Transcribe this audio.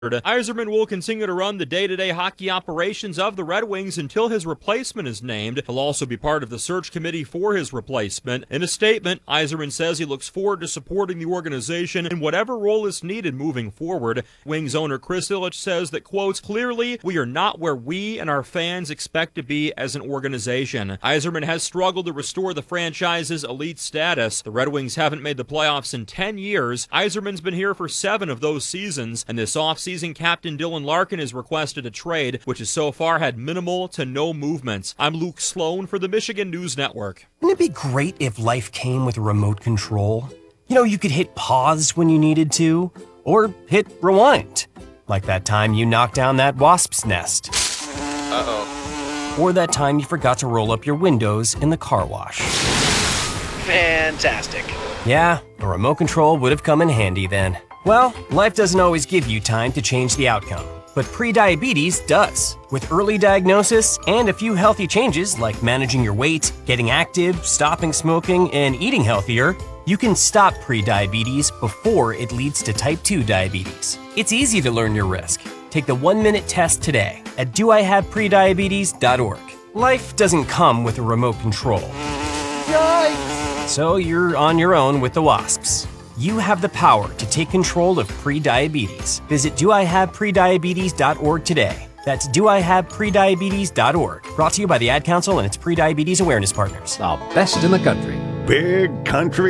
Yzerman will continue to run the day-to-day hockey operations of the Red Wings until his replacement is named. He'll also be part of the search committee for his replacement. In a statement, Yzerman says he looks forward to supporting the organization in whatever role is needed moving forward. Wings owner Chris Ilitch says that, quote, clearly, we are not where we and our fans expect to be as an organization. Yzerman has struggled to restore the franchise's elite status. The Red Wings haven't made the playoffs in 10 years. Yzerman's been here for 7 of those seasons, and this offseason, Captain Dylan Larkin has requested a trade, which has so far had minimal to no movement. I'm Luke Sloan for the Michigan News Network. Wouldn't it be great if life came with a remote control? You know, you could hit pause when you needed to, or hit rewind. Like that time you knocked down that wasp's nest. Uh-oh. Or that time you forgot to roll up your windows in the car wash. Fantastic. Yeah, a remote control would have come in handy then. Well, life doesn't always give you time to change the outcome, but prediabetes does. With early diagnosis and a few healthy changes like managing your weight, getting active, stopping smoking, and eating healthier, you can stop prediabetes before it leads to type 2 diabetes. It's easy to learn your risk. Take the 1-minute test today at doihaveprediabetes.org. Life doesn't come with a remote control. Yikes! So you're on your own with the wasps. You have the power to take control of prediabetes. Visit doihaveprediabetes.org today. That's doihaveprediabetes.org. Brought to you by the Ad Council and its Prediabetes Awareness Partners. The best in the country. Big Country